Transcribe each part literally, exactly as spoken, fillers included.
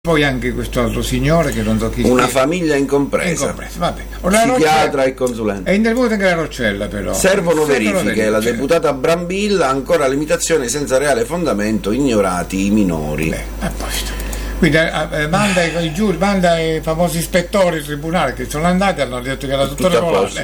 Poi anche questo altro signore che non so chi una sia. famiglia incompresa, incompresa. Vabbè. Psichiatra e consulente. È intervenuta anche la Roccella, però. Servono verifiche, verifiche. la deputata Brambilla, ancora limitazioni senza reale fondamento, ignorati i minori. Beh, a posto. Quindi eh, manda i, i giuri, manda i famosi ispettori al tribunale che sono andati e hanno detto che era tutto Tutto a regolare.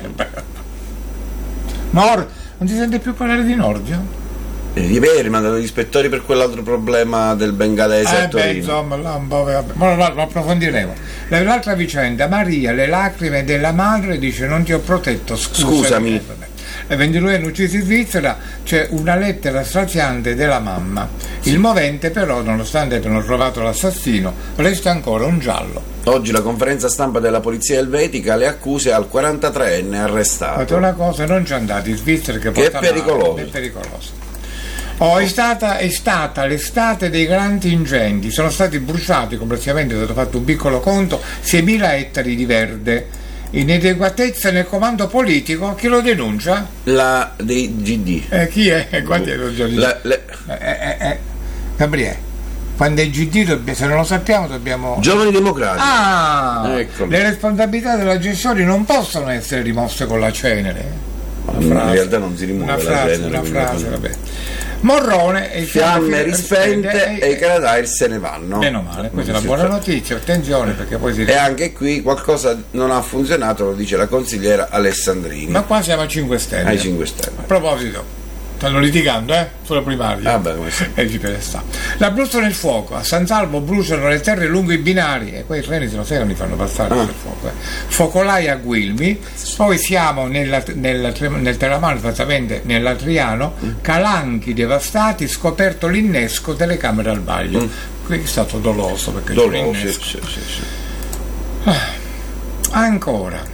Nord, non si sente più parlare di Nordio? Ieri mandato gli ispettori per quell'altro problema del bengalese eh a Torino. beh, insomma, là un po', vabbè. Ma lo, lo approfondiremo. L'altra vicenda, Maria, le lacrime della madre, dice non ti ho protetto, scusami. Scusami. Eh, Le ventidue anni uccisi in Svizzera, c'è una lettera straziante della mamma. Il movente però, nonostante abbiano trovato l'assassino, resta ancora un giallo. Oggi la conferenza stampa della polizia elvetica, le accuse al quarantatreenne arrestato. Fate una cosa, non ci andate in Svizzera che, Che è porta pericoloso. male, è pericoloso. Oh, è stata, è stata l'estate dei grandi incendi, sono stati bruciati complessivamente, è stato fatto un piccolo conto, seimila ettari di verde. Inadeguatezza nel comando politico, chi lo denuncia? La dei G D. Eh, chi è? Quanti è lo La, le... eh, eh, eh. Gabriele, quando è G D dobbiamo, se non lo sappiamo dobbiamo... Giovani Democratici. Ah! Ecco. Le responsabilità della gestione non possono essere rimosse con la cenere. Una In frase, realtà non si rimuove una la frase, cenere, una quindi frase, non- vabbè. Morrone e il Fiamme fiamme rispente e i Canadair se ne vanno. meno male, questa è una buona notizia, attenzione perché poi si... E anche qui qualcosa non ha funzionato, lo dice la consigliera Alessandrini. Ma qua siamo a cinque Stelle. Ai cinque Stelle. A proposito, stanno litigando, eh? Sulla primaria. Ah, beh, come sì. E ci sta. L'Abruzzo nel fuoco, a San Salvo bruciano le terre lungo i binari e quei treni se lo sai non li fanno passare Ah. per fuoco. Eh. Focolai a Guilmi, poi siamo nella, nella, nel Terramano, esattamente nell'Atriano, calanchi devastati, scoperto l'innesco delle camere al vaglio. Mm. Qui è stato doloso perché c'è Doloso, l'innesco. sì, sì, sì. Ah. Ancora.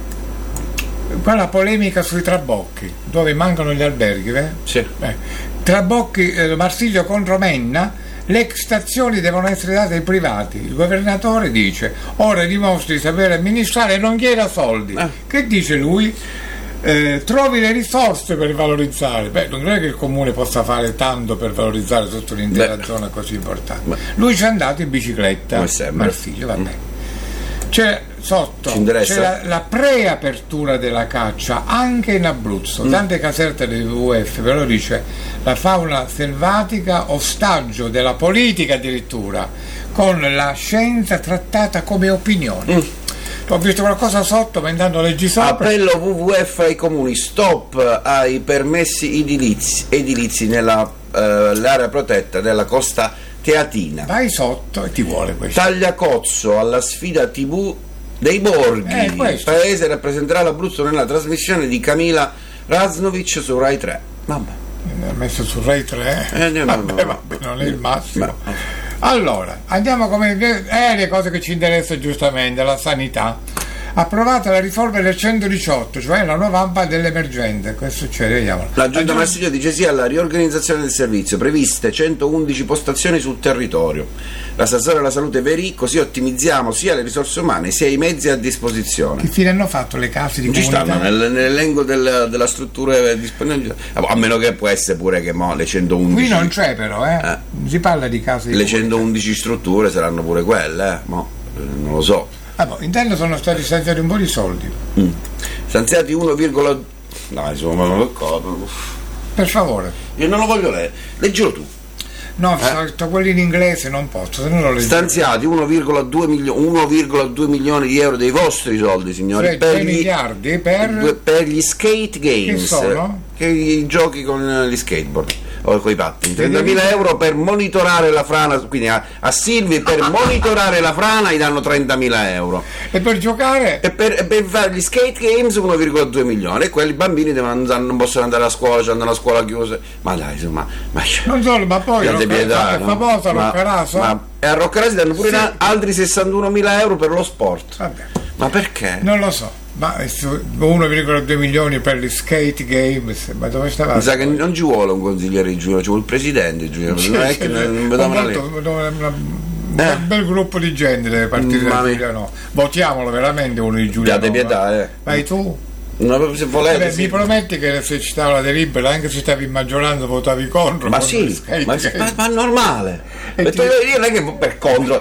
Quella polemica sui trabocchi, dove mancano gli alberghi, eh? Sì. Eh, Trabocchi, eh, Marsiglio contro Menna, le stazioni devono essere date ai privati. Il governatore dice, ora dimostri di sapere amministrare e non chieda soldi. Eh. Che dice lui? Eh, trovi le risorse per valorizzare. Beh, non credo che il comune possa fare tanto per valorizzare tutta un'intera Beh. zona così importante. Beh. Lui ci è andato in bicicletta. Come sembra. Marsiglio, va bene. C'è sotto Ci interessa? c'è la, la preapertura della caccia anche in Abruzzo, Mm. tante casette del W W F, però dice la fauna selvatica ostaggio della politica addirittura, con la scienza trattata come opinione. Mm. Ho visto qualcosa sotto, ma intanto leggi sopra. Appello W W F ai comuni, stop ai permessi edilizi, edilizi nell'area protetta della Costa Teatina. Vai sotto e ti vuole questo. Tagliacozzo alla sfida tivù dei Borghi. Eh, Il questo. paese rappresenterà l'Abruzzo nella trasmissione di Camila Raznovic su Rai tre. Vabbè. Mi ha messo su Rai tre. Eh, no, no, vabbè, no. vabbè, non è il massimo. No. Allora, andiamo come eh, le cose che ci interessano giustamente, la sanità. Approvata la riforma del centodiciotto, cioè la nuova A M P A dell'emergenza. Cosa succede? Vediamo. La Giunta Marsiglio dice sì alla riorganizzazione del servizio, previste centoundici postazioni sul territorio. L'assessore alla salute Verì, così ottimizziamo sia le risorse umane sia i mezzi a disposizione. Che fine hanno fatto le case di Non ci comunità? stanno nel- nell'elenco del- della struttura disponibile, a meno che può essere pure che mo, le centoundici Qui non c'è però, eh? Eh. Non si parla di case di le comunità. centoundici strutture saranno pure quelle, eh? Mo, eh, non lo so. Ah, boh, intanto sono stati stanziati un po' di soldi. Mm. Stanziati uno, no, insomma, non lo ricordo. Per favore. Io non lo voglio leggere, leggilo tu. No, Eh. sto quelli in inglese non posso, se no lo leggo. Stanziati uno virgola due milio- uno virgola due milioni di euro dei vostri soldi, signori, Cioè, per tre gli, miliardi per... due- per gli skate games, Che sono? che i giochi con gli skateboard o con i pattini. Che trentamila devi- euro per monitorare la frana, quindi a, a Silvi per monitorare la frana gli danno trentamila euro. E per giocare? E per, e per fare gli skate games uno virgola due milioni, e quelli bambini devono andare- non possono andare a scuola, cioè andano a scuola chiusa. Ma dai, insomma, ma, Non solo, ma poi Grande Rocca- pietà, è no? famosa Ma- Roccaraso? ma- e a Roccaraso danno pure Sì. una- altri sessantunomila euro per lo sport. Vabbè, Ma perché? non lo so. Ma uno virgola due milioni per gli skate games, ma dove stava? Mi sa che non ci vuole un consigliere di Giulio, ci vuole il presidente Giulio, non è che non non vediamo la molto, legge. una- una- un Eh. bel gruppo di gente deve partire da Mamma mia. Giulia, no. Votiamolo veramente uno di Giulia. Abbiate pietà, eh. Vai tu. No, se volete, Vabbè, sì. mi prometti che se ci stava la delibera, anche se stavi in maggioranza, votavi contro? Ma contro sì, gli skate ma, game. ma, ma è normale. E E ti- tu- io non è che per contro,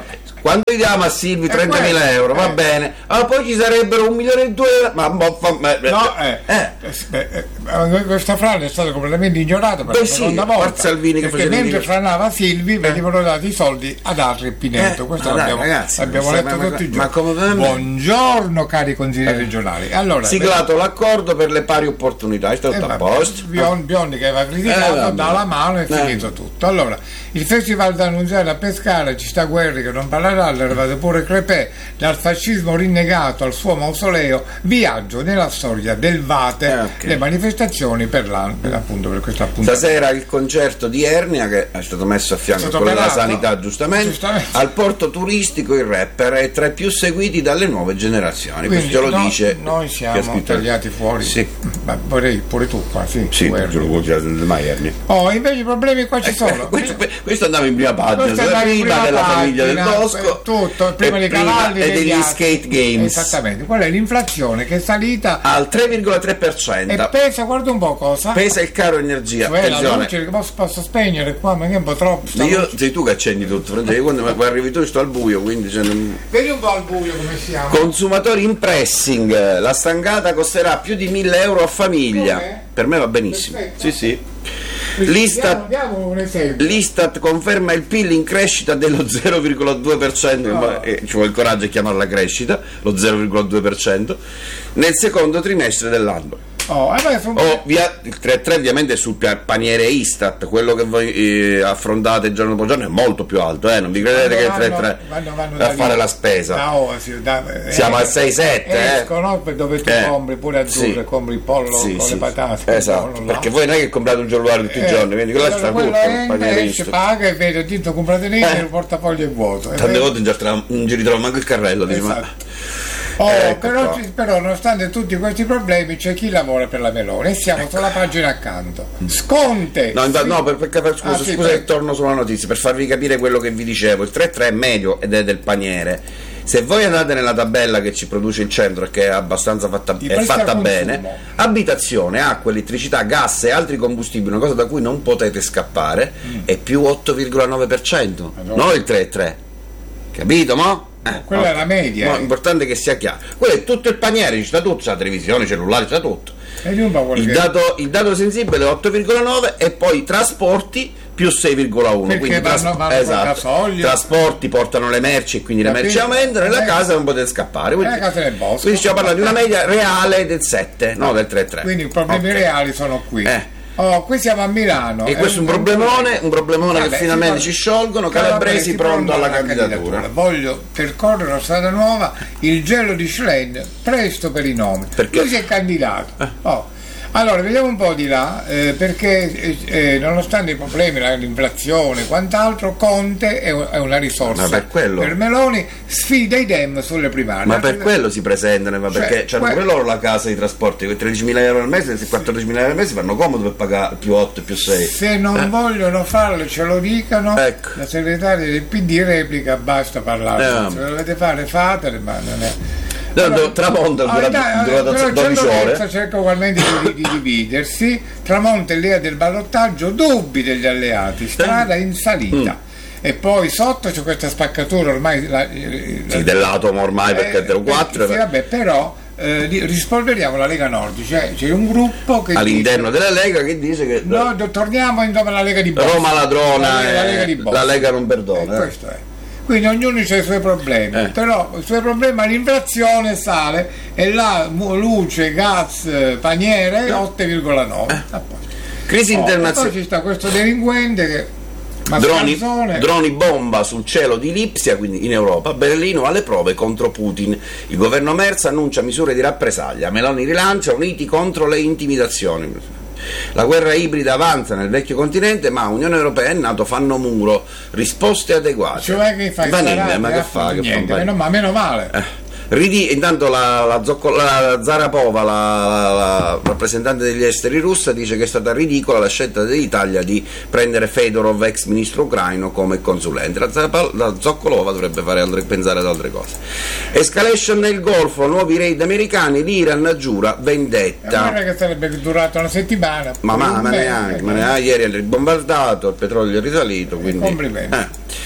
quando gli diamo a Silvi trentamila euro, va eh. bene, ah, poi ci sarebbero un milione e due, ma boh, fa, ma, no, eh, eh. eh, eh, questa frana è stata completamente ignorata per Beh, la sì, seconda volta, Salvini che perché mentre dire. franava Silvi venivano dati i soldi ad altri Pineto. Eh, Questo ma dai, l'abbiamo, ragazzi, l'abbiamo ma- letto ma- tutti i ma giorni. come- Buongiorno cari consiglieri Eh. regionali. Allora, siglato l'accordo per le pari opportunità, è tutto Eh, a vabbè, posto. Bion- Biondi che aveva Eh, criticato vabbè. dà la mano e è Eh. finito tutto. Allora, il Festival d'Annunziata a Pescara, ci sta Guerri che non parlerà, è arrivato pure Crepè, dal fascismo rinnegato al suo mausoleo, viaggio nella storia del Vate, Eh, ok. le manifestazioni per, la, per, appunto, per questa appuntamento. Stasera il concerto di Ernia che è stato messo a fianco a Stato quello della operato. sanità giustamente. Giustamente. Al porto turistico il rapper è tra i più seguiti dalle nuove generazioni. Quindi Questo lo no- dice noi chi ha siamo scritto- tagliati fuori. Sì, Ma vorrei pure tu qua, sì. sì, Guerri. ce lo vuoi dire mai Ernia. Oh, invece i problemi qua ci sono. Eh, questo, questo andava in prima pagina, Questo andava in prima prima della famiglia del pagina, Bosco, tutto, prima e dei prima- cavalli e degli degli altri. skate games. Esattamente, qual è l'inflazione che è salita Al tre virgola tre per cento. e pesa, guarda un po' cosa. Pesa il caro energia. Cioè, la Attenzione. luce che posso, posso spegnere qua, ma che è un po' troppo. sta Io, luce. sei tu che accendi tutto, Francesco, quando quando arrivi tu sto al buio, quindi cioè, non- Vedi un po' al buio come siamo. Consumatori in pressing, la stangata costerà più di mille euro a famiglia. Com'è? Per me va benissimo. Perfetto. Sì, sì. Diamo, L'Istat, diamo un esempio. L'Istat conferma il P I L in crescita dello zero virgola due per cento, No. eh, ci vuole il coraggio di chiamarla crescita, lo zero virgola due per cento, nel secondo trimestre dell'anno. Oh, adesso un Oh, via, il tre virgola tre ovviamente è sul pia- paniere Istat, quello che voi eh, affrontate giorno dopo giorno è molto più alto, eh? Non vi credete che il tre virgola tre vanno- vanno da da fare lì. la spesa. Da Oasi, da- Siamo eh, al sei sette, eh. escono per dove tu Eh, compri pure azzurre, sì. compri il pollo Sì, con sì. le patate. Esatto, quello là. perché voi non è che comprate un cellulare tutti i Eh, giorni, quindi quello sta quello tutto, il entra, paniere esce, Istat. paga e vede tutto comprato niente, Eh. il portafoglio è vuoto. E Tante vedi- volte non ci ritroviamo- non ci ritroviamo manco il carrello, dici, ma- Esatto. Oh, Ecco però, qua. ci- però nonostante tutti questi problemi c'è chi lavora per la Meloni e siamo sulla pagina accanto. Sconte! No, infa- sì. no, per, perché, per- scusa, Ah, sì, scusa per- che torno sulla notizia, per farvi capire quello che vi dicevo, il tre virgola tre è medio ed è del paniere. Se voi andate nella tabella che ci produce il centro, che è abbastanza fatta, I è prezzi fatta al bene, consumo. abitazione, acqua, elettricità, gas e altri combustibili, una cosa da cui non potete scappare, è più otto virgola nove per cento, Madonna. non il tre virgola tre. Capito, mo? Eh, Quella ok. è la media, No, eh. l'importante è che sia chiaro. Quello è tutto il paniere, ci sta tutto, c'è la televisione, il cellulare, c'è tutto. Vedi un po' quello Il che- dato, il dato sensibile è otto virgola nove e poi i trasporti più sei virgola uno. Perché Quindi vanno- tras- vanno col esatto. gasolio. Trasporti portano le merci e quindi le Capito? merci aumentano e la Eh. casa non potete scappare. Quindi, Eh, la casa del bosco. quindi stiamo parlando di una media reale del sette, no del tre virgola tre. Quindi i problemi Ok. reali sono qui. Eh. Oh, qui siamo a Milano. E questo è un problemone, un problemone Vabbè, che finalmente si ci sciolgono, Calabresi pronto alla candidatura. Voglio percorrere la strada nuova, il gelo di Schlein, presto per i nomi. Perché? Lui si è candidato. Oh. Allora, vediamo un po' di là, eh, perché eh, eh, nonostante i problemi, la- l'inflazione e quant'altro, Conte è, è una risorsa. Ma per quello- Per Meloni sfida i Dem sulle primarie. Ma per quello si presentano, ma Cioè, perché hanno que- pure loro la casa di trasporti, quei tredicimila euro al mese, se quattordicimila euro al mese fanno comodo per pagare più otto e più sei. Se non vogliono farlo ce lo dicano, Ecco. la segretaria del P D replica, basta parlare, Eh, se lo dovete fare fatele, ma non è... No, no, Tramonto è Ah, durato, dai, durato però il dodici centrodestra ore. cerca ugualmente di, di dividersi. Tramonto è l'idea del ballottaggio, dubbi degli alleati, strada in salita. E poi sotto c'è questa spaccatura ormai la, Sì, dell'atomo ormai perché eh, è quattro. sì, vabbè, però eh, di- rispolveriamo la Lega Nord, cioè c'è un gruppo che All'interno dice, della Lega che dice che no, do- torniamo in dove la Lega di Bosco. Roma ladrona la, Lega- la Lega e di Bosco. la Lega non Eh, perdona. eh. questo è. Quindi ognuno ha i suoi problemi, Eh. però i suoi problemi, l'inflazione sale e là mu- luce, gas, eh, paniere otto virgola nove. A posto. Crisi Oh, e poi internazionale. ci sta questo delinquente che Droni, Mascalzone, droni bomba sul cielo di Lipsia, quindi in Europa. Berlino alle prove contro Putin. Il governo Merz annuncia misure di rappresaglia. Meloni rilancia uniti contro le intimidazioni. La guerra ibrida avanza nel vecchio continente, ma Unione Europea e NATO fanno muro. Risposte adeguate. cioè che fai Va starare, niente, ma che eh, fa? Che niente, fa? meno, ma meno male. Eh. Ridi- intanto la, la, Zocco- la Zarapova, la, la, la rappresentante degli esteri russa, dice che è stata ridicola la scelta dell'Italia di prendere Fedorov, ex ministro ucraino, come consulente. La, Zarapa- la Zoccolova dovrebbe fare altre- pensare ad altre cose. Escalation nel Golfo, nuovi raid americani, l'Iran giura E vendetta. guarda che sarebbe durata una settimana. Ma, ma, ma Beh, neanche, ma eh, neanche, ieri è ribombardato, il petrolio è risalito, quindi... Complimenti. Eh.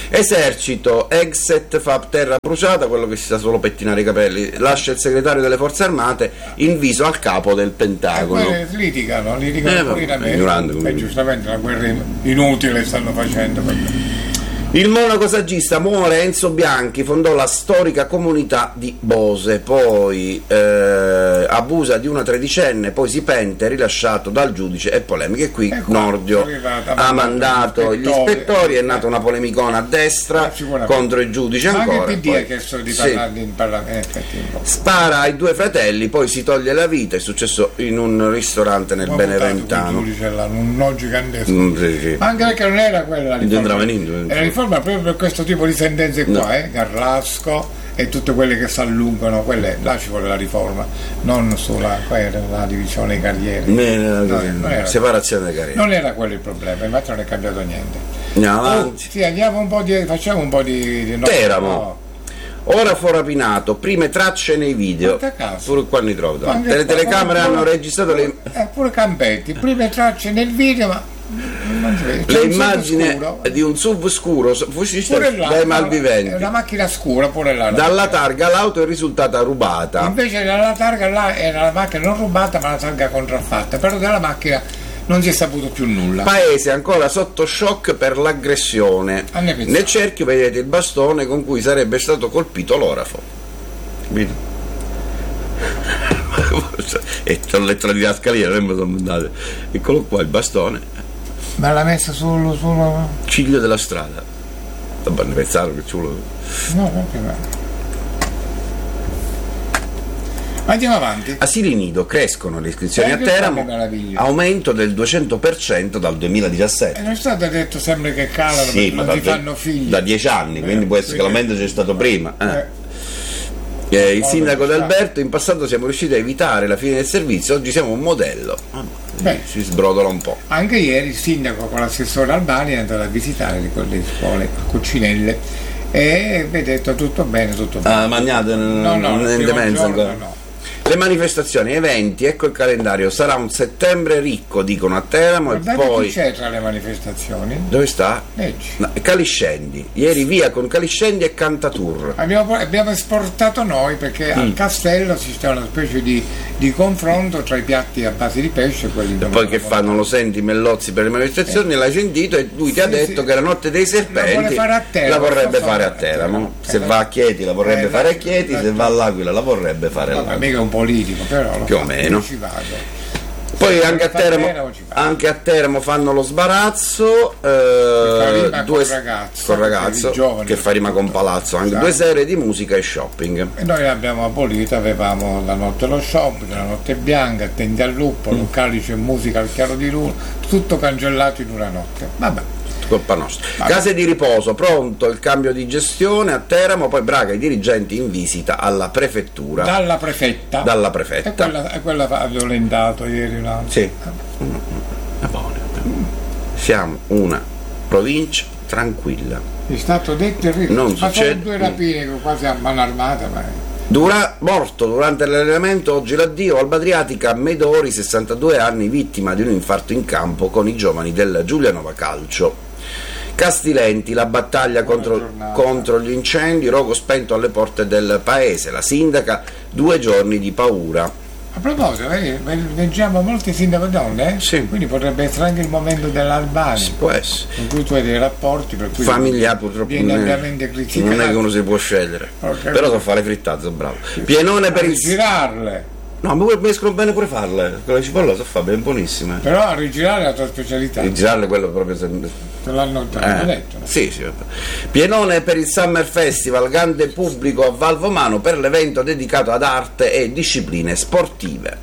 Esercito, Exet fa terra bruciata, quello che si sa solo pettinare i capelli, lascia il segretario delle forze armate in viso al capo del Pentagono. E poi litigano, litigano Eh, pure in vabbè, America, ignorante, e giustamente la guerra inutile stanno facendo. Il monaco saggista muore, Enzo Bianchi fondò la storica comunità di Bose, poi eh, abusa di una tredicenne, poi si pente, rilasciato dal giudice e polemiche. E qui E qua Nordio arrivata, ha mandato gli ispettori, è nata eh. una polemicona a destra Sicuramente. contro il giudice Ma ancora. anche il P D poi- ha chiesto di sì. parlare in Parlamento. Spara ai due fratelli, poi si toglie la vita, è successo in un ristorante nel Beneventano. Un gigantesco. Mm, sì, sì. Anche perché non era quella la Non riforma, entrava niente. era riforma proprio per questo tipo di sentenze qua, No. eh? Garlasco e tutte quelle che si allungano, quelle là ci vuole la riforma, non sulla qua era la divisione dei carriere. Eh, No, non era- separazione delle carriere. Non era quello il problema, infatti non è cambiato niente. Andiamo Oh, avanti. sì, andiamo un po' di. facciamo un po' di. di no, Teramo. no. Ora fu rapinato, prime tracce nei video. Guarda caso. Pure qua ne trovo. Anche Le qua, telecamere pure- hanno registrato le, Eh, pure Campetti, prime tracce nel video, ma non si vede. C'è le un sotto immagini scuro. di un S U V scuro fucilista Pure là, dai è malviventi. una macchina scura pure là. Dalla targa l'auto è risultata rubata. Invece la targa là era la macchina non rubata ma la targa contraffatta, però della macchina non si è saputo più nulla. Paese ancora sotto shock per l'aggressione. A ne pensare. Nel cerchio vedete il bastone con cui sarebbe stato colpito l'orafo. Capito? E ci ho letto la didascalia, non mi sono mandato. Eccolo qua il bastone, Ma l'ha messa sul. sul... ciglio della strada. Vabbè, ne pensavo che ci vuole. No, non più male. Andiamo avanti. Asili nido crescono le iscrizioni Eh, a che Teramo, fa, che meraviglia. aumento del duecento per cento dal duemiladiciassette. E non è stato detto sempre che calano Sì, perché ma non si da, fanno figli. da dieci anni, quindi Eh, può essere che quindi- l'aumento c'è stato prima. eh. Eh, Eh, il Oh, sindaco dove sta? D'Alberto, in passato siamo riusciti a evitare la fine del servizio, oggi siamo un modello. Ah, Beh. si sbrodola un po'. Anche ieri il sindaco con l'assessore Albani è andato a visitare le, quelle scuole a Cucinelle e vi ha detto tutto bene, tutto bene. Ah, magnate No, no, il in primo demenza giorno ancora. no. Le manifestazioni, eventi, ecco il calendario, sarà un settembre ricco, dicono a Teramo, e Guardate poi chi c'è tra le manifestazioni? dove sta? Leggi. No, Caliscendi, ieri via con Caliscendi e Cantatur. Abbiamo, abbiamo esportato noi perché Mm. al castello si c'è una specie di, di confronto tra i piatti a base di pesce e quelli E dove poi che fanno, lo senti Mellozzi per le manifestazioni, l'hai sentito e lui ti ha Sì, detto sì. che la notte dei serpenti La vuole fare a Teramo, la vorrebbe lo so, fare a a Teramo. Teramo. Se Eh, va a Chieti la vorrebbe eh, fare a la- Chieti, la- se va all'Aquila la vorrebbe fare Vabbè, all'Aquila. mica è un politico, però lo Più o fa, meno. io ci vado. Poi Se anche a, vuole fare Teramo, Teramo ci vado. anche a Teramo fanno lo sbarazzo, fa eh, rima due, col ragazzo, col ragazzo per i giovani, che fa rima con palazzo, anche esatto. due serie di musica e shopping. E noi l'abbiamo abolito, avevamo la notte lo shopping, la notte bianca, attenti al lupo, Mm. lo calice e musica al chiaro di luna, tutto cancellato in una notte. Vabbè. Colpa nostra. Vabbè. Case di riposo, pronto il cambio di gestione a Teramo, poi Braga, i dirigenti in visita alla prefettura. Dalla prefetta. Dalla E prefetta. quella, e quella ha violentato ieri un altro. Sì. È buono. Siamo una provincia tranquilla. È stato detto il ritmo. Non Ma sono succede- due rapine che quasi a mano armata, ma Dura, morto durante l'allenamento, oggi l'addio Alba Adriatica, Medori, sessantadue anni, vittima di un infarto in campo con i giovani del Giulianova Calcio. Castilenti, la battaglia contro, giornata. contro gli incendi, rogo spento alle porte del paese, la sindaca, due giorni di paura. a proposito, vedi, leggiamo molti sindaci donne, eh? Sì. Quindi potrebbe essere anche il momento dell'Albania, Può essere. con cui tu hai dei rapporti per cui Familiare purtroppo viene non è, ampiamente criticato. non è che uno si può scegliere, Ok. però so fare frittazzo, bravo. Pienone per a il... rigirarle, No, ma mi escono bene pure farle, con la cipolla so fa ben buonissime. però a rigirare è la tua specialità, E girarle quello proprio sempre... te l'hanno, te l'hanno Eh, detto, no? sì, sì, vabbè. Pienone per il Summer Festival, grande pubblico a Valvomano per l'evento dedicato ad arte e discipline sportive.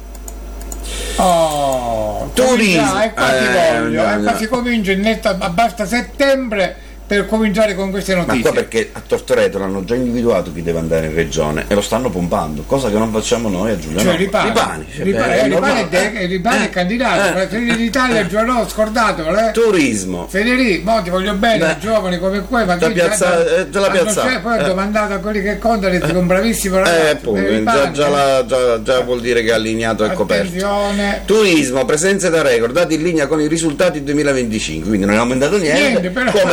Oh, Turismo. comincia- e qua ti Eh, voglio, no, e qua no. si comincia in netta, basta settembre per cominciare con queste Ma notizie. qua perché a Tortoreto l'hanno già individuato chi deve andare in regione e lo stanno pompando, cosa che non facciamo noi a Giuliano. Cioè Ripani, Ripani, cioè, Ripani, beh, è eh, Ripani normale. è, de- Eh, Ripani è eh, candidato, eh, Fratelli d'Italia, il giorno scordatelo, eh? Turismo. Federico, mo ti voglio bene, Beh, giovani come qua, ma te la tu piazza- già- eh, te la hanno piazza- scelto, poi ho eh. domandato a quelli che contano e dico un bravissimo ragazzo. Eh, appunto, per già, Ripani, già, eh. la- già- già vuol dire che è allineato e coperto. Attenzione. Turismo, presenze da record, dati in linea con i risultati duemilaventicinque, quindi non è aumentato niente, Niente, però- come l'anno scorso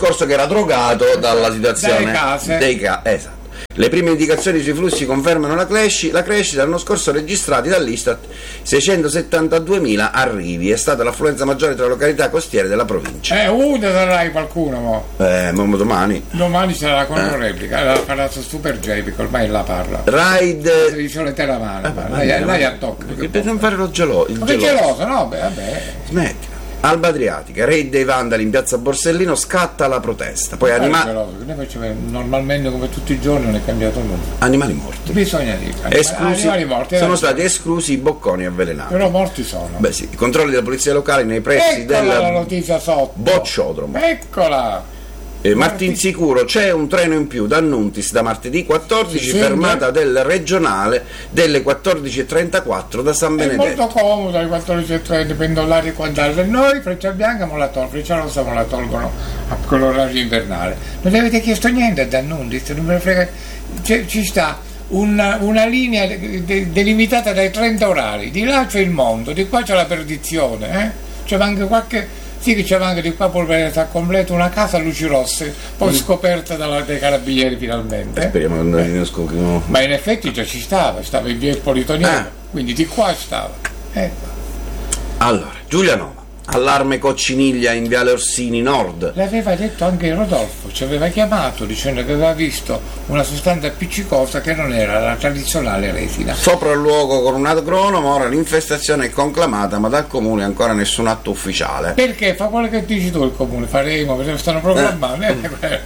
discorso che era drogato dalla situazione delle case. dei ca- esatto. Le prime indicazioni sui flussi confermano la, cresci- la crescita. L'anno scorso registrati dall'Istat seicentosettantaduemila arrivi. È stata l'affluenza maggiore tra le località costiere della provincia. Eh, uno sarai qualcuno, mo. Eh, ma domani. Domani sarà la controreplica, eh. La farà su Super J, perché ormai la parla. Ride. Si dice la mano, eh, lei, lei a tocco. Per non fare lo geloso. Ma che geloso, no? Beh, vabbè. Smetti. Alba Adriatica, raid dei vandali in piazza Borsellino, scatta la protesta. Poi animali. Normalmente come tutti i giorni non è cambiato nulla. Animali morti. Bisogna dire. Esclusi, animali morti. Sono stati esclusi i bocconi avvelenati. Però morti sono. Beh sì, i controlli della polizia locale nei pressi Eccola del la notizia sotto. bocciodromo. Eccola. Eh, Martinsicuro, c'è un treno in più da Nuntis da martedì quattordici, sì, fermata del regionale delle quattordici e trentaquattro da San Benedetto. È molto comodo alle quattordici e trenta, pendolari e quant'altro. Noi Freccia Bianca non la tolgono, Freccia Rossa non la tolgono con l'orario invernale. Non gli avete chiesto niente da Nuntis, non me ne frega. C'è, ci sta una, una linea de, de, delimitata dai trenta orari, di là c'è il mondo, di qua c'è la perdizione, eh? C'è anche qualche. Sì, che c'era anche di qua polveretta completa, una casa a luci rosse, poi mm. scoperta dalla, dai carabinieri finalmente. Eh, speriamo che non eh. scoprino. Ma in effetti già ci stava, stava in via Ippolitoniano, ah. quindi di qua stava. Ecco. Allora, Giulianova, allarme cocciniglia in viale Orsini Nord. L'aveva detto anche Rodolfo, ci aveva chiamato dicendo che aveva visto una sostanza appiccicosa che non era la tradizionale resina. Sopralluogo con un agronomo, ora l'infestazione è conclamata, ma dal comune ancora nessun atto ufficiale. Perché fa quello che dici tu il comune, faremo, perché stanno programmando, eh.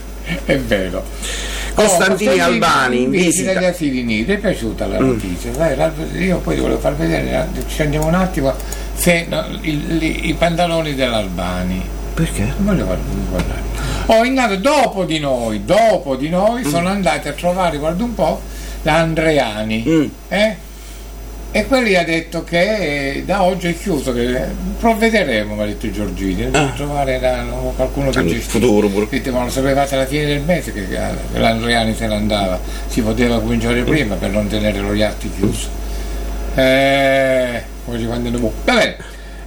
È vero. Costantini oh, Albani in visita agli asili nido. È piaciuta la notizia? Mm. Dai, io poi ti volevo far vedere, ci andiamo un attimo, se no, i, i, i pantaloni dell'Albani. Perché? Non voglio guardare. Oh, intanto dopo di noi, dopo di noi mm. sono andati a trovare, guarda un po', la Andreani. Mm. Eh? E quelli ha detto che da oggi è chiuso, che provvederemo, mi ha detto Giorgini, ah. per trovare da, qualcuno che gestisce. Futuro pure. Ma lo sapevate alla fine del mese che, che l'Andreani se ne andava, si poteva cominciare prima per non tenere lo iatti chiuso. Eh, oggi quando ne va bene.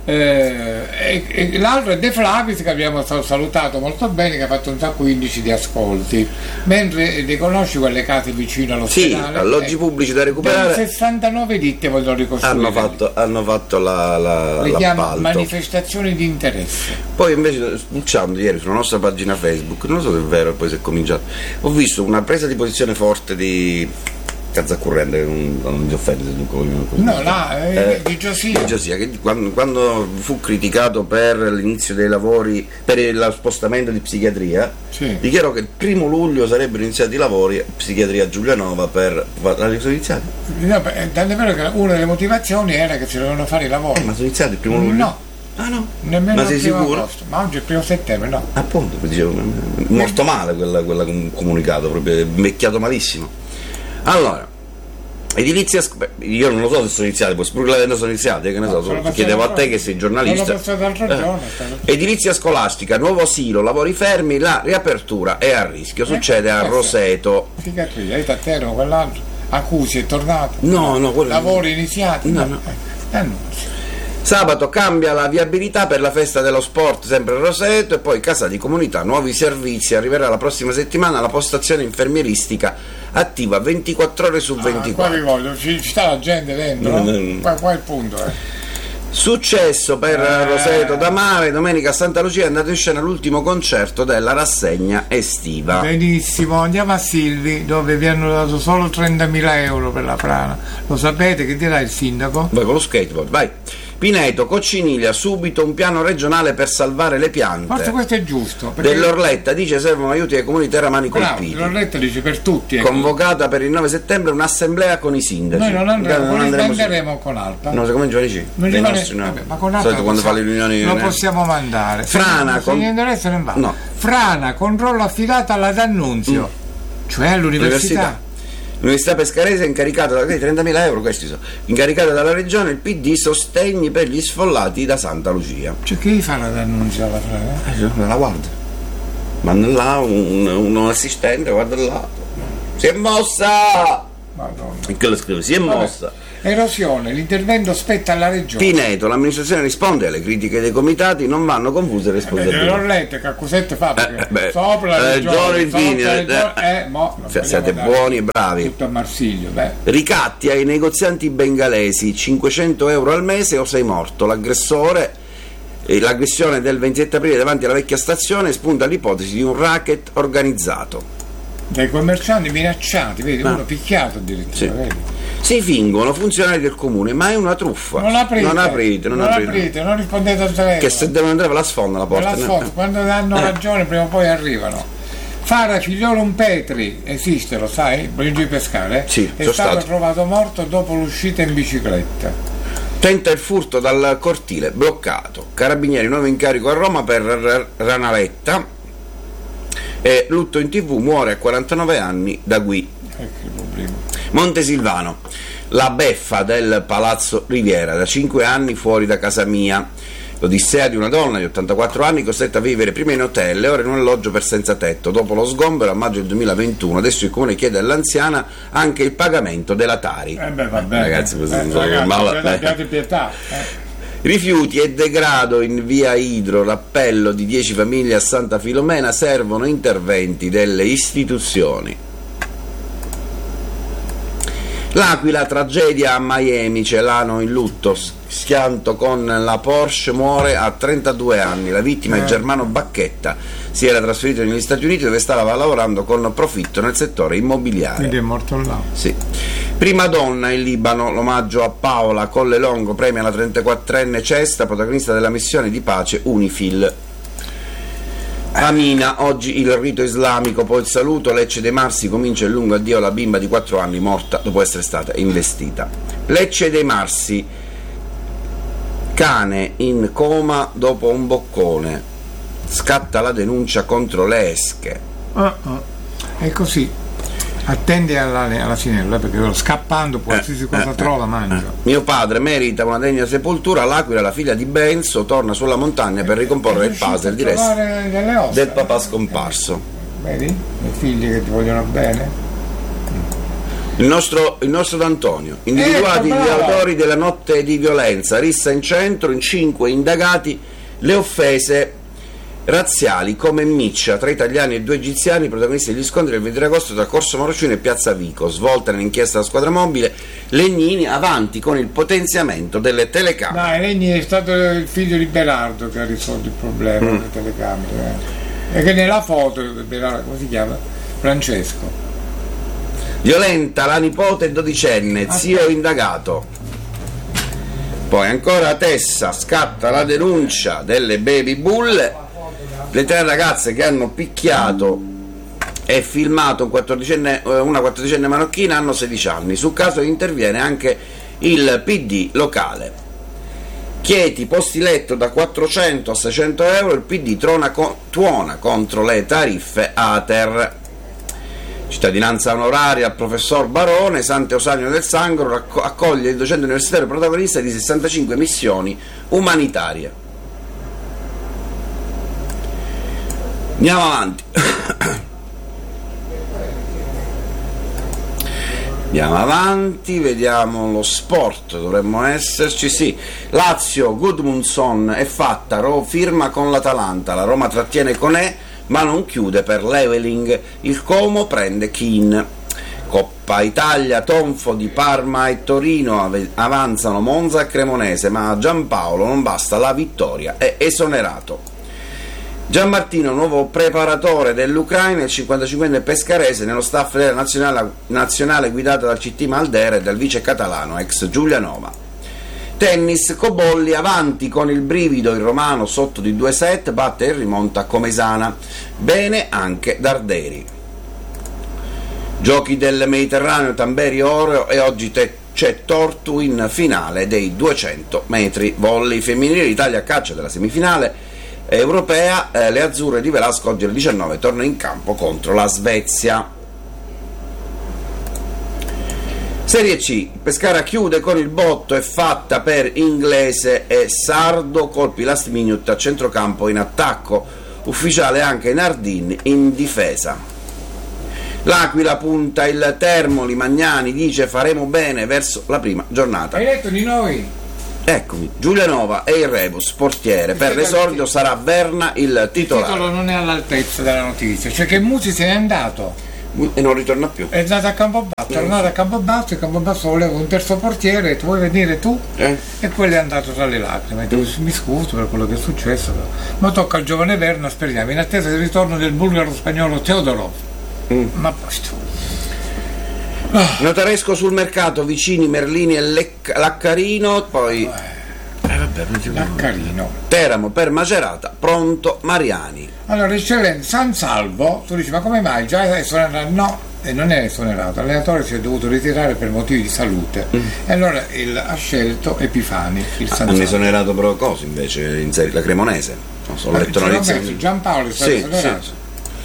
Eh, e, e l'altro è De Flavis, che abbiamo salutato molto bene, che ha fatto un sacco di indici di ascolti, mentre riconosci quelle case vicino all'ospedale, sì, alloggi eh, pubblici da recuperare, sessantanove ditte vogliono ricostruire, hanno fatto, hanno fatto la, la, le chiamano manifestazioni di interesse. Poi invece spulciando ieri sulla nostra pagina Facebook, non so se è vero, poi si è cominciato, ho visto una presa di posizione forte di Cazzacurrente, non, non ti offende se tu no, là, eh, di Giosia, di Giosia che quando, quando fu criticato per l'inizio dei lavori, per lo spostamento di psichiatria, sì. dichiarò che il primo luglio sarebbero iniziati i lavori a psichiatria Giulianova per la sono iniziati? No, tant'è vero che una delle motivazioni era che si dovevano fare i lavori. Eh, ma sono iniziati il primo luglio? No. Ah no? Nemmeno ma sei sicuro? Agosto. Ma oggi è il primo settembre, no? Appunto, dicevo, morto male quella, quella comunicato, proprio invecchiato malissimo. Allora, edilizia, io non lo so se sono iniziati, poi pure la sono iniziati, che ne so, no, chiedevo a te che sei giornalista. Eh. Edilizia scolastica, nuovo asilo, lavori fermi, la riapertura è a rischio, succede eh, a Roseto. Psichiatria, a Teramo, quell'altro, Acusi è tornato. No, no, quello lavori iniziati. No, no. Eh, annunci. Sabato cambia la viabilità per la festa dello sport sempre a Roseto, e poi casa di comunità, nuovi servizi, arriverà la prossima settimana la postazione infermieristica attiva ventiquattro ore su ventiquattro. Ah, voglio, ci, ci sta la gente dentro, no? No? Qua, qua è il punto. Eh. Successo per eh. Roseto da Mare, domenica a Santa Lucia è andato in scena l'ultimo concerto della rassegna estiva. Benissimo, andiamo a Silvi, dove vi hanno dato solo trentamila euro per la frana. Lo sapete, che dirà il sindaco? Vai con lo skateboard, vai. Pineto, Cocciniglia, subito un piano regionale per salvare le piante. Forse questo è giusto. Dell'Orletta dice servono aiuti ai comuni terramani colpiti. L'Orletta dice per tutti. Ecco. Convocata per il nove settembre un'assemblea con i sindaci. Noi non andremo, non andremo, andremo con Alpa. No, siccome giovani ci. Dei nostri, no. Vabbè, ma con Alpa quando fa le riunioni lo possiamo mandare. Frana, se con... interessa non va. No. Frana, controllo affidato alla D'Annunzio, mm. cioè all'università. L'università. L'Università Pescarese è incaricata da trentamila euro, questi sono incaricata dalla regione, il P D, sostegni per gli sfollati da Santa Lucia. Cioè che gli fa la D'Annunzio alla frana? Eh, la guarda, manda là un, un, un assistente, guarda là, si è mossa! Madonna. E che lo scrive, si è mossa. Erosione, l'intervento spetta alla regione. Pineto, l'amministrazione risponde alle critiche dei comitati, non vanno confuse le responsabilità. Eh, l'ho letto, che accusette fa perché Eh, beh, sopra la eh, regione, Giorgio sopra Infini, la eh, regione, eh, mo, se- siete buoni e bravi. Tutto a Marsiglio, beh. Ricatti ai negozianti bengalesi, cinquecento euro al mese o sei morto. L'aggressore, eh, l'aggressione del ventisette aprile davanti alla vecchia stazione spunta l'ipotesi di un racket organizzato. Dai commercianti minacciati, vedi, Ah. uno picchiato addirittura, Sì. vedi? Si fingono funzionari del comune, ma è una truffa. Non aprite, non aprite, non non aprite. aprite, non rispondete al telefono. Che se devono andare ve la sfonda la Me porta. la sfondo, quando danno Eh. ragione prima o poi arrivano. Fara Figliolum Petri, esiste, lo sai? Voglio giù di pescare? Sì, è sono stato stato. trovato morto dopo l'uscita in bicicletta. Tenta il furto dal cortile, bloccato. Carabinieri, nuovo incarico a Roma per R- Ranaletta. E lutto in tv, muore a quarantanove anni da Gui. Ecco il problema. Montesilvano, la beffa del Palazzo Riviera, da cinque anni fuori da casa mia. L'odissea di una donna di ottantaquattro anni costretta a vivere prima in hotel e ora in un alloggio per senza tetto. Dopo lo sgombero a maggio del duemilaventuno, adesso il comune chiede all'anziana anche il pagamento della Tari. Eh beh, va bene. Ragazzi, così eh, non so ragazzi, come- ma- abbiate- eh. abbiate pietà. eh. Rifiuti e degrado in via Idro, l'appello di dieci famiglie a Santa Filomena, servono interventi delle istituzioni. L'Aquila, tragedia a Miami, Celano in lutto, schianto con la Porsche, muore a trentadue anni, la vittima è Germano Bacchetta, si era trasferito negli Stati Uniti dove stava lavorando con profitto nel settore immobiliare. Quindi è morto là. Sì. Prima donna in Libano, l'omaggio a Paola Collelongo, premia la trentaquattrenne Cesta, protagonista della missione di pace UNIFIL. Amina, oggi il rito islamico, poi il saluto. Lecce dei Marsi, comincia il lungo addio alla bimba di quattro anni morta dopo essere stata investita. Lecce dei Marsi, cane in coma dopo un boccone, scatta la denuncia contro le esche. Ah, ah. È così. Attende alla, alla sinella perché scappando qualsiasi cosa eh, trova mangia. Mio padre merita una degna sepoltura. L'Aquila, la figlia di Benzo, torna sulla montagna per ricomporre il puzzle di resto delle ossa, del papà eh? scomparso. Vedi? I figli che ti vogliono bene. Il nostro, il nostro D'Antonio, individuati Ecco, gli bravo. autori della notte di violenza, rissa in centro, in cinque indagati le offese razziali come Miccia, tre italiani e due egiziani, protagonisti degli scontri del ventidue agosto tra Corso Morocino e Piazza Vico. Svolta nell'inchiesta della squadra mobile, Legnini avanti con il potenziamento delle telecamere. Dai, Regni è stato il figlio di Belardo che ha risolto il problema Mm. delle telecamere. eh. E che nella foto, Belardo, come si chiama? Francesco. Violenta la nipote dodicenne, zio indagato. Poi ancora a Tessa, scatta la denuncia delle baby bull. Le tre ragazze che hanno picchiato e filmato un quattordicenne, eh, una quattordicenne marocchina hanno sedici anni. Sul caso interviene anche il P D locale. Chieti posti letto da quattrocento a seicento euro, il P D trona co- tuona contro le tariffe Ater. Cittadinanza onoraria al professor Barone. Sant'Eusanio del Sangro racco- accoglie il docente universitario protagonista di sessantacinque missioni umanitarie. Andiamo avanti. Andiamo avanti, vediamo lo sport, dovremmo esserci, sì. Lazio, Gudmundsson è fatta, Ro firma con l'Atalanta, la Roma trattiene Conè ma non chiude per Leveling, il Como prende Keane. Coppa Italia, tonfo di Parma e Torino, ave- avanzano Monza e Cremonese, ma a Giampaolo non basta la vittoria, è esonerato. Gianmartino, nuovo preparatore dell'Ucraina, il cinquantacinquenne pescarese nello staff della nazionale, nazionale guidata dal C T Maldera e dal vice catalano ex Giulianova. Tennis, Cobolli avanti con il brivido, il romano sotto di due set batte e rimonta Comesana, bene anche Darderi. Giochi del Mediterraneo, Tamberi Oro e oggi te- c'è Tortu in finale dei duecento metri volley femminile. L'Italia a caccia della semifinale europea, eh, le azzurre di Velasco oggi alle diciannove tornano in campo contro la Svezia. Serie C, Pescara chiude con il botto, è fatta per Inglese e Sardo, colpi last minute a centrocampo in attacco, ufficiale anche Nardin in difesa. L'Aquila punta il Termoli, Magnani dice faremo bene verso la prima giornata. Hai detto di noi? Eccomi, Giulianova e il Rebus, portiere, per l'esordio sarà Verna il titolare. Il titolo non è all'altezza della notizia, cioè che Musi se n'è andato e non ritorna più. è andato a Campobasso, è tornato a Campobasso e Campobasso voleva un terzo portiere, tu vuoi venire tu? Eh? E quello è andato tra le lacrime. Mm. Mi scuso per quello che è successo, però. Ma tocca al giovane Verna, speriamo, in attesa del ritorno del bulgaro spagnolo Teodorov. Mm. Ma posto. Oh. Notaresco sul mercato, vicini Merlini e Lec- Laccarino, poi eh, vabbè, Laccarino. Teramo per Macerata, pronto Mariani. Allora, eccellenza, San Salvo, tu dici ma come mai? Già è esonerato? No, e non è esonerato, l'allenatore si è dovuto ritirare per motivi di salute. Mm. E allora il, ha scelto Epifani, il San Salvo. Hanno esonerato però cosa invece in serie, la Cremonese? Non so, ho letto allora, Giampaolo è stato sì, esonerato. Sì, sì.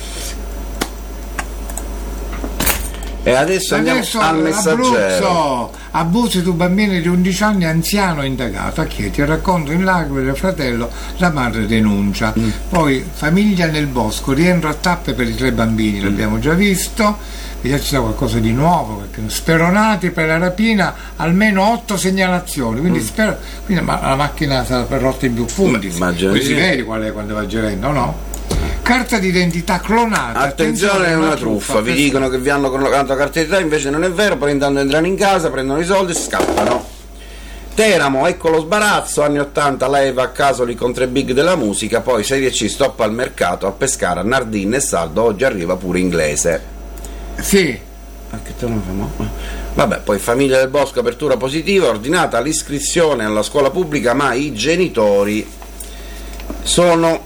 E adesso, adesso andiamo al Messaggero. Abusi su bambini di undici anni, anziano indagato a Chieti, racconto in lacrime del fratello, la madre denuncia. Mm. Poi famiglia nel bosco, rientro a tappe per i tre bambini, mm. l'abbiamo già visto. Vediamo se c'è qualcosa di nuovo, perché speronati per la rapina, almeno otto segnalazioni, quindi, mm. spero, quindi ma la macchina sarà per rotte in più punti, poi si vede qual è quando va girando, no? Carta d'identità clonata. Attenzione, è una truffa. truffa. Vi dicono che vi hanno clonato la carta d'identità, invece non è vero. Poi intanto entrano in casa, prendono i soldi e scappano. Teramo, ecco lo sbarazzo. Anni ottanta, leva a Casoli con tre big della musica. Poi Serie C, stop al mercato a Pescara, Nardin e Saldo. Oggi arriva pure Inglese. Sì. Ah, che te lo famo? Vabbè, poi Famiglia del Bosco, apertura positiva. Ordinata l'iscrizione alla scuola pubblica, ma i genitori sono.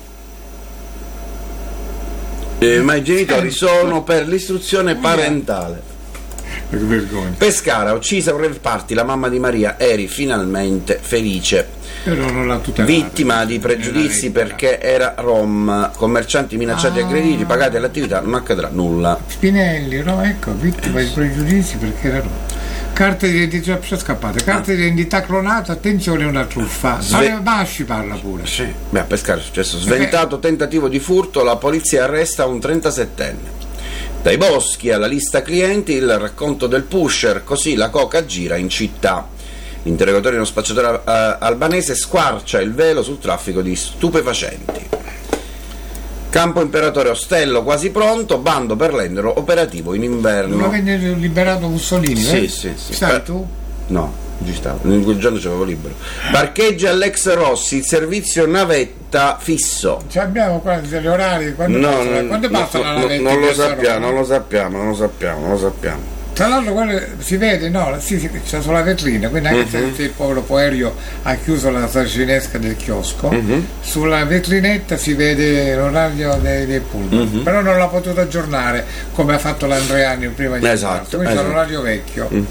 Eh, ma i genitori sono per l'istruzione parentale. Che vergogna. Pescara, uccisa per le parti la mamma di Maria, eri finalmente felice. Però non l'ha tutelata. Vittima di pregiudizi perché era rom, commercianti minacciati e ah. aggrediti, pagati all'attività, non accadrà nulla. Spinelli, no? Ecco, vittima di pregiudizi perché era rom. Carte di identità scappate, carte di identità clonata, attenzione, è una truffa. Sve- Basci parla pure. Sì. Beh, a Pescara è successo. Sventato tentativo di furto, la polizia arresta un trentasettenne. Dai boschi alla lista clienti, il racconto del pusher, così la coca gira in città. L'interrogatorio di uno spacciatore uh, albanese squarcia il velo sul traffico di stupefacenti. Campo Imperatore Ostello quasi pronto, bando per l'Endero operativo in inverno. Non avete liberato Mussolini? Sì, eh? sì, sì. Stai eh, tu? No, ci stavo. In quel giorno c'avevo libero. Parcheggi all'ex Rossi, il servizio navetta fisso. Ci abbiamo qua gli orari? Quando no, passa, non, quando passa no, la navetta? No, non lo sappiamo, non lo sappiamo, non lo sappiamo, non lo sappiamo. Tra l'altro quello si vede, no, sì, sì, c'è sulla vetrina, quindi anche uh-huh. se il povero Poerio ha chiuso la sarcinesca del chiosco, uh-huh. sulla vetrinetta si vede l'orario dei, dei pullman, uh-huh. però non l'ha potuto aggiornare come ha fatto l'Andreani prima di esatto, quindi esatto. c'è l'orario vecchio. Uh-huh.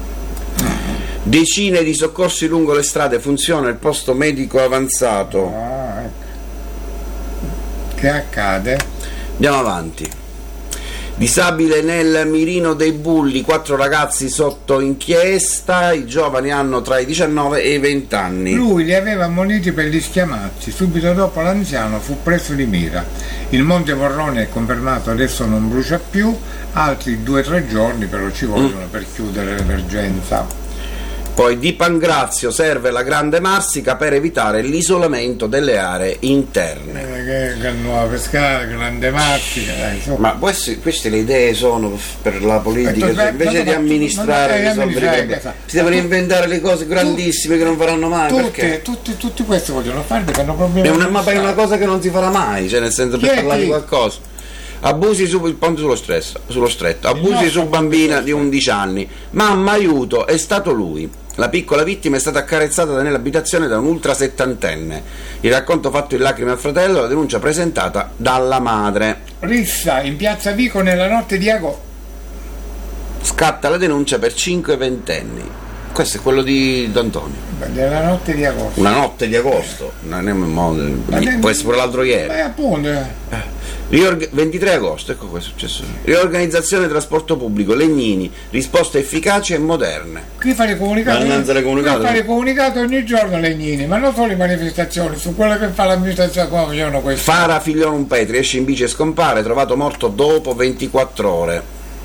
Decine di soccorsi lungo le strade, funziona il posto medico avanzato. Ah, ecco. Che accade? Andiamo avanti. Disabile nel mirino dei bulli, quattro ragazzi sotto inchiesta, i giovani hanno tra i diciannove e i venti anni. Lui li aveva ammoniti per gli schiamazzi, subito dopo l'anziano fu preso di mira. Il Monte Morrone è confermato, adesso non brucia più, altri due o tre giorni però ci vogliono mm. per chiudere l'emergenza. Poi di Pangrazio serve la Grande Marsica per evitare l'isolamento delle aree interne. Eh, che nuova Pescara, Grande Marsica, dai, so. Ma queste, queste le idee sono per la politica, eh, invece di amministrare e risolvere i problemi. Si devono inventare le cose grandissime tu, che non faranno mai. Tutti, perché? Tutti, tutti questi vogliono fare perché hanno problemi. È una, ma è una cosa che non si farà mai, cioè nel senso per chi parlare di qualcosa. Abusi su il ponte sullo, stress, sullo stretto, abusi su bambina di undici anni. Mamma aiuto, è stato lui. La piccola vittima è stata accarezzata nell'abitazione da un ultra settantenne. Il racconto fatto in lacrime al fratello, la denuncia presentata dalla madre. Rissa in piazza Vico nella notte di agosto. Scatta la denuncia per cinque ventenni. Questo è quello di D'Antonio. Nella notte di agosto. Una notte di agosto. Non è modo, può essere pure l'altro ieri. Beh, appunto. Eh. Riorg- ventitré agosto, ecco cosa è successo. Riorganizzazione trasporto pubblico, Legnini, risposte efficaci e moderne. Qui fare comunicato, qui fare comunicato ogni giorno Legnini, ma non solo le manifestazioni, su quello che fa l'amministrazione come facevano questo. Fara Figlione un Petri, esce in bici e scompare, trovato morto dopo ventiquattro ore.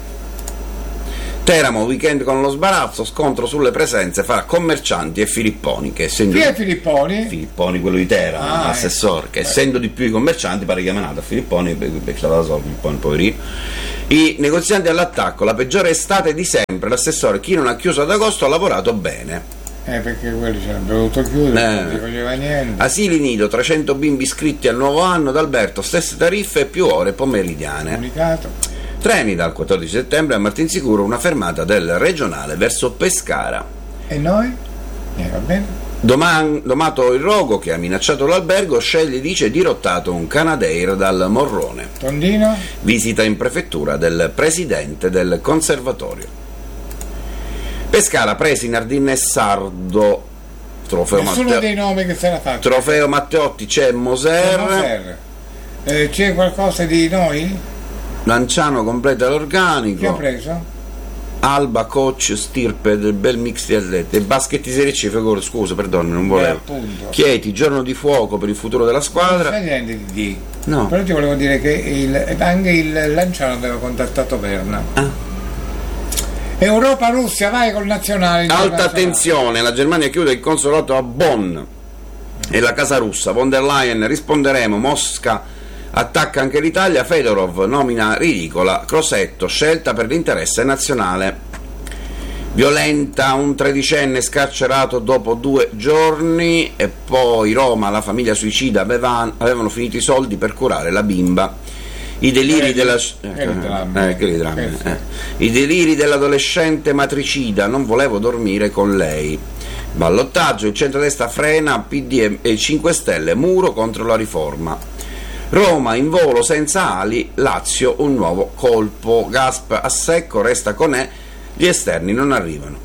Teramo, weekend con lo sbarazzo, scontro sulle presenze fra commercianti e Filipponi. Che essendo Chi è Filipponi? Filipponi, quello di Teramo, ah, l'assessore, che eh. essendo di più i commercianti pare che ha mandato a Filipponi, perché stava da solo Filipponi, poverino. I negozianti all'attacco, la peggiore estate di sempre, l'assessore, chi non ha chiuso ad agosto ha lavorato bene. Eh, perché quelli ci hanno dovuto chiudere, Eh. non si faceva niente. Asili nido, trecento bimbi iscritti al nuovo anno, d'Alberto, stesse tariffe e più ore pomeridiane. Comunicato. Treni dal quattordici settembre a Martinsicuro, una fermata del regionale verso Pescara. E noi? Eh, va bene. Doman, domato il rogo che ha minacciato l'albergo, sceglie, dice, dirottato un Canadair dal Morrone. Tondino? Visita in prefettura del presidente del conservatorio. Pescara, presi Nardin e Sardo. Trofeo, Nessuno Matteo, dei nomi che se l'ha fatto. trofeo Matteotti, c'è Moser. Moser. Eh, c'è qualcosa di noi? Lanciano completa Chi ha l'organico. preso? Alba, coach, stirpe del bel mix di atleti e baschetti serie C, figura, scusa, perdono, non volevo. Eh, appunto. Chieti, giorno di fuoco per il futuro della Non squadra. c'è niente di D. No. Però ti volevo dire che il, anche il Lanciano aveva contattato Verna. Ah. Europa Russia, vai col nazionale. Alta tensione, la Germania chiude il consolato a Bonn e la casa russa. Von der Leyen, risponderemo, Mosca attacca anche l'Italia, Fedorov nomina ridicola, Crosetto, scelta per l'interesse nazionale. Violenta, un tredicenne scarcerato dopo due giorni. E poi Roma, la famiglia suicida, aveva, avevano finito i soldi per curare la bimba. I deliri Eh, della che drammi. eh, che drammi, Eh, sì. eh. I deliri dell'adolescente matricida, non volevo dormire con lei. Ballottaggio, il centrodestra frena, P D e cinque Stelle, muro contro la riforma. Roma in volo senza ali, Lazio un nuovo colpo, Gasp a secco, resta con E, gli esterni non arrivano.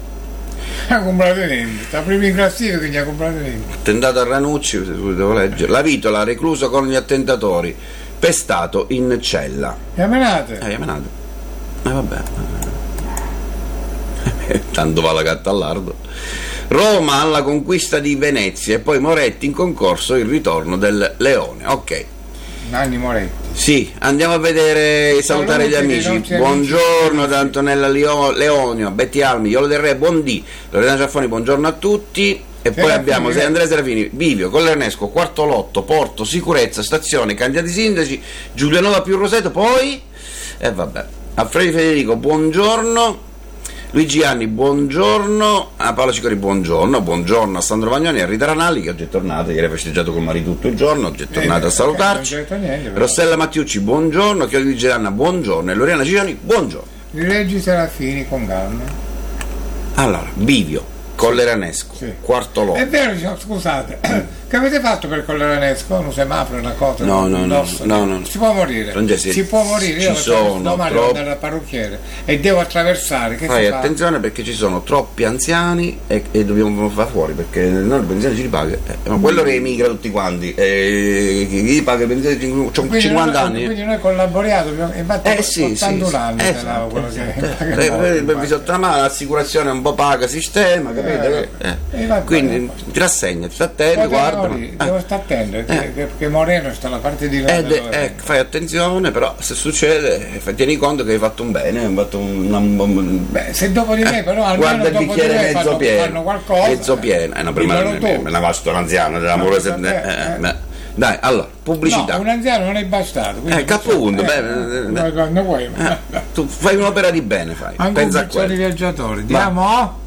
Ha comprato niente, sta prima in classifica, quindi ha comprato niente. Attentato a Ranucci, devo leggere. La Vitola recluso con gli attentatori, pestato in cella. Chiamerate? Eh, menato. Eh vabbè. Tanto va la gatta all'ardo. Roma alla conquista di Venezia e poi Moretti in concorso il ritorno del Leone. Ok. Nanni Moretti. Sì, andiamo a vedere e salutare gli Saluti dei amici. nostri Buongiorno amici. da Antonella Lio- Leonio, Betty Almi, Iolo del Re, buondì. Loredana Ciaffoni, buongiorno a tutti. E poi Serafini, abbiamo eh. Andrea Serafini, Bivio, Collernesco, Quarto Lotto, Porto, Sicurezza, Stazione, candidati sindaci, Giulianova più Roseto, poi e vabbè. Alfredo Federico, buongiorno. Luigi Anni, buongiorno. A Paolo Cicori, buongiorno. Buongiorno a Sandro Vagnoni, a Rita Ranalli che oggi è tornata, ieri ha festeggiato con Mari tutto il giorno, oggi è tornata Eh, a salutarci. non c'è detto niente, però. Rossella Mattiucci, buongiorno. Chiodi di Geranna, buongiorno. E Loriana Cicioni, buongiorno. Rileggi Serafini con calma. Allora, Bivio, Colleranesco, Sì. Quarto Lotto. È vero, diciamo, scusate, che avete fatto per Colleranesco? Un semaforo, una cosa? No, un no, no, indosso? no, no. Si può morire. Francesco, si può morire. ci Io sono domani troppo- devo andare al parrucchiere e devo attraversare. Che Fai si fa? attenzione perché ci sono troppi anziani e, e dobbiamo far fuori perché non il benzina ci ripaga. Eh, ma quello che emigra tutti quanti, eh, chi gli paga il benzina c'ho Quindi cinquanta noi, anni. Quindi noi collaboriamo, dobbiamo- infatti Eh sì, sì, ottantadue sì. anni Eh, sarà quello sì, che sì. paga Eh, noi, eh, infatti. vi sotto la mano, l'assicurazione un po' paga sistema, capito? Eh, Eh, eh, vabbè, Quindi vabbè. ti rassegna, ti sta attento, Poi guarda. Tenori, ma- devo eh. stare attento Eh. che, che- che Moreno sta alla parte di là. Eh, de- dove- eh, fai attenzione, però se succede eh, tieni conto che hai fatto un bene, hai fatto un, una- un- Beh, se dopo di me, però almeno guarda il dopo di bicchiere me mezzo fanno, pieno, fanno qualcosa. mezzo pieno. Eh, no, prima Dimmelo me, tu. me la basta un anziano dell'amore. Ma eh, cosa- eh, eh. beh. Dai, allora, pubblicità. No, un anziano non è bastato. quindi Eh, cappunto, eh, beh, eh, beh. no, no, vuoi, Eh, ma- tu fai un'opera di bene, fai. Anche Pensa un a pezzo di quello. viaggiatori. Andiamo?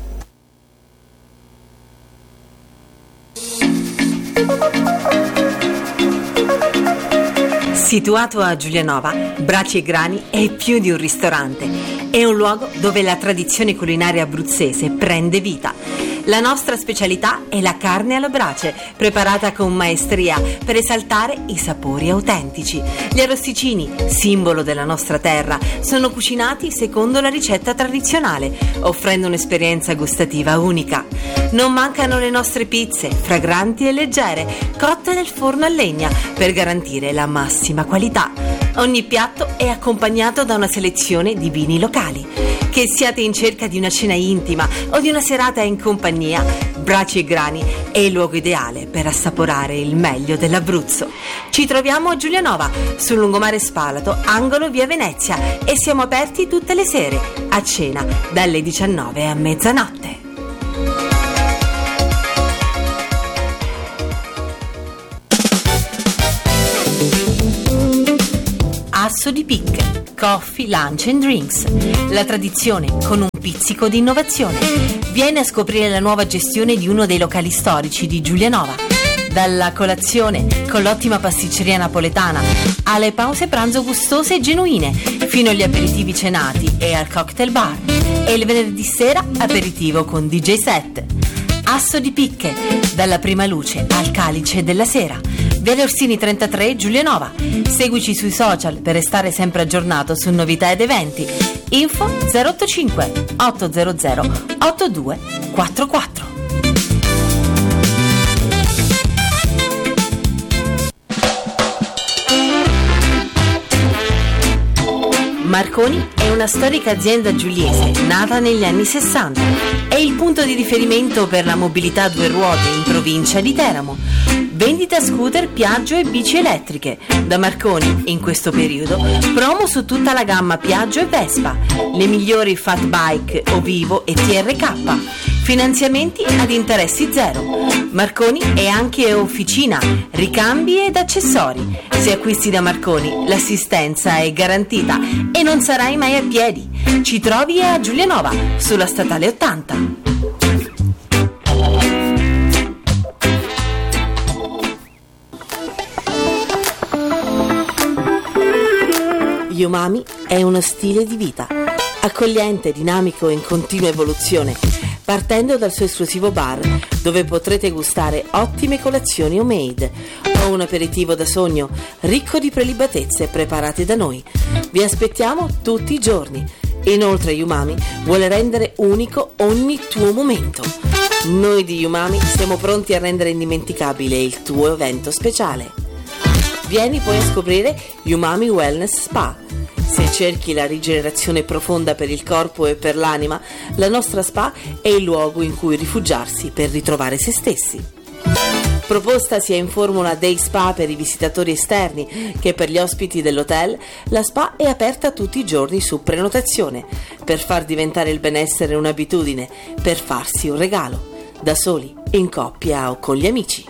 Situato a Giulianova, Braci e Grani è più di un ristorante. È un luogo dove la tradizione culinaria abruzzese prende vita. La nostra specialità è la carne alla brace, preparata con maestria per esaltare i sapori autentici. Gli arrosticini, simbolo della nostra terra, sono cucinati secondo la ricetta tradizionale, offrendo un'esperienza gustativa unica. Non mancano le nostre pizze, fragranti e leggere, cotte nel forno a legna, per garantire la massima qualità. Ogni piatto è accompagnato da una selezione di vini locali. Che siate in cerca di una cena intima o di una serata in compagnia, Braci e Grani è il luogo ideale per assaporare il meglio dell'Abruzzo. Ci troviamo a Giulianova, sul lungomare Spalato, angolo via Venezia, e siamo aperti tutte le sere, a cena, dalle diciannove a mezzanotte. Asso di Picche, Coffee, Lunch and Drinks. La tradizione con un pizzico di innovazione. Vieni a scoprire la nuova gestione di uno dei locali storici di Giulianova. Dalla colazione con l'ottima pasticceria napoletana alle pause pranzo gustose e genuine, fino agli aperitivi cenati e al cocktail bar. E il venerdì sera aperitivo con D J set. Asso di Picche, dalla prima luce al calice della sera. Viale Orsini trentatré, Giulianova. Seguici sui social per restare sempre aggiornato su novità ed eventi. Info zero otto cinque otto zero zero otto due quattro quattro. Marconi è una storica azienda giuliese nata negli anni sessanta. È il punto di riferimento per la mobilità a due ruote in provincia di Teramo. Vendita scooter, Piaggio e bici elettriche. Da Marconi, in questo periodo, promo su tutta la gamma Piaggio e Vespa, le migliori Fat Bike, Ovivo e T R K. Finanziamenti ad interessi zero. Marconi è anche officina, ricambi ed accessori. Se acquisti da Marconi, l'assistenza è garantita e non sarai mai a piedi. Ci trovi a Giulianova, sulla statale ottanta. Umami è uno stile di vita, accogliente, dinamico e in continua evoluzione, partendo dal suo esclusivo bar, dove potrete gustare ottime colazioni homemade o un aperitivo da sogno ricco di prelibatezze preparate da noi. Vi aspettiamo tutti i giorni. Inoltre Umami vuole rendere unico ogni tuo momento. Noi di Umami siamo pronti a rendere indimenticabile il tuo evento speciale. Vieni poi a scoprire Umami Wellness Spa. Se cerchi la rigenerazione profonda per il corpo e per l'anima, la nostra spa è il luogo in cui rifugiarsi per ritrovare se stessi. Proposta sia in formula day spa per i visitatori esterni che per gli ospiti dell'hotel, la spa è aperta tutti i giorni su prenotazione, per far diventare il benessere un'abitudine, per farsi un regalo, da soli, in coppia o con gli amici.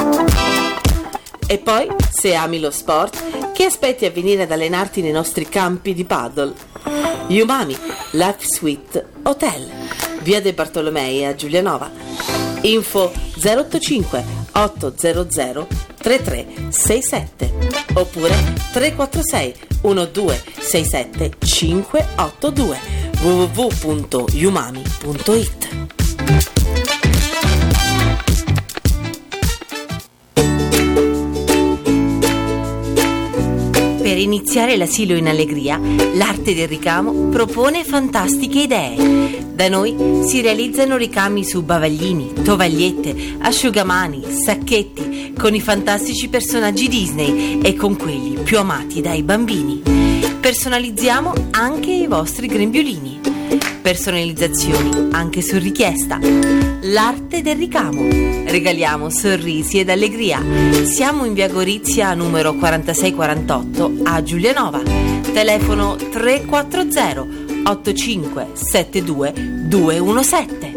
E poi, se ami lo sport, che aspetti a venire ad allenarti nei nostri campi di paddle? Umami Life Suite Hotel, via De Bartolomei a Giulianova. Info zero otto cinque otto zero zero tre tre sei sette oppure tre quattro sei uno due sei sette cinque otto due w w w punto umami punto it. Per iniziare l'asilo in allegria, l'arte del ricamo propone fantastiche idee. Da noi si realizzano ricami su bavaglini, tovagliette, asciugamani, sacchetti, con i fantastici personaggi Disney e con quelli più amati dai bambini. Personalizziamo anche i vostri grembiulini. Personalizzazioni anche su richiesta. L'arte del ricamo. Regaliamo sorrisi ed allegria. Siamo in via Gorizia numero quarantasei quarantotto a Giulianova. Telefono tre quattro zero otto cinque sette due due uno sette.